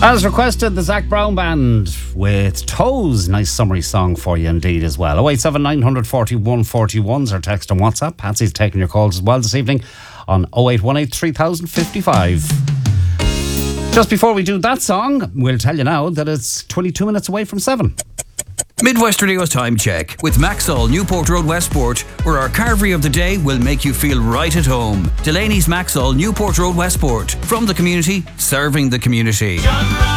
As requested, the Zach Brown Band with Toes. Nice summery song for you indeed as well. 087 941 41's our text on WhatsApp. Patsy's taking your calls as well this evening on 0818 3055. Just before we do that song, we'll tell you now that it's 22 minutes away from 7. Midwest Radio's time check with Maxall Newport Road Westport, where our carvery of the day will make you feel right at home. Delaney's Maxall Newport Road Westport, from the community, serving the community.